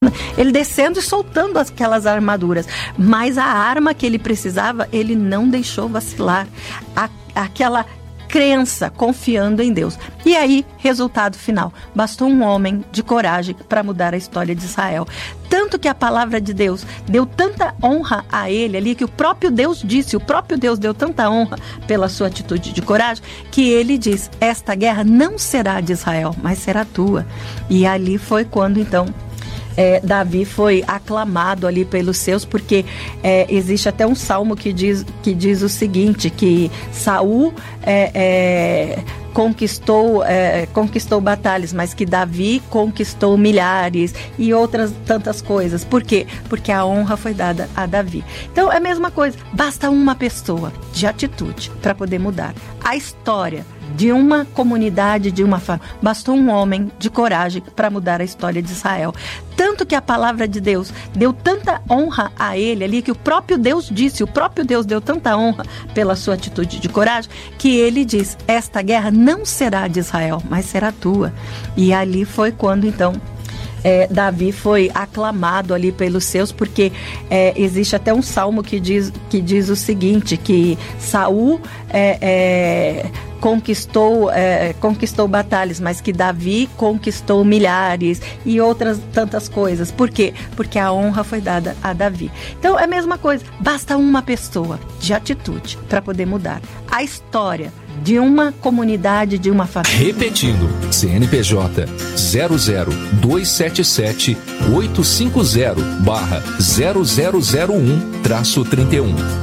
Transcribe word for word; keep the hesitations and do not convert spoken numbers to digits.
ele descendo e soltando aquelas armaduras. Mas a arma que ele precisava, ele não deixou vacilar. A, aquela crença, confiando em Deus. E aí, resultado final, bastou um homem de coragem para mudar a história de Israel. Tanto que a palavra de Deus deu tanta honra a ele ali, que o próprio Deus disse, o próprio Deus deu tanta honra pela sua atitude de coragem, que ele diz, esta guerra não será de Israel, mas será tua. E ali foi quando então É, Davi foi aclamado ali pelos seus, porque é, existe até um salmo que diz, que diz o seguinte, que Saul é, é, conquistou, é, conquistou batalhas, mas que Davi conquistou milhares e outras tantas coisas. Por quê? Porque a honra foi dada a Davi. Então é a mesma coisa, basta uma pessoa de atitude para poder mudar a história de uma comunidade, de uma família. Bastou um homem de coragem para mudar a história de Israel. Tanto que a palavra de Deus deu tanta honra a ele ali, que o próprio Deus disse, o próprio Deus deu tanta honra pela sua atitude de coragem, que ele diz, esta guerra não será de Israel, mas será tua. E ali foi quando então É, Davi foi aclamado ali pelos seus, porque é, existe até um salmo que diz, que diz o seguinte, que Saul é, é, conquistou, é, conquistou batalhas, mas que Davi conquistou milhares e outras tantas coisas. Por quê? Porque a honra foi dada a Davi. Então é a mesma coisa, basta uma pessoa de atitude para poder mudar a história de uma comunidade, de uma família. Repetindo, C N P J zero zero dois sete sete oito cinco zero barra zero zero zero um traço trinta e um.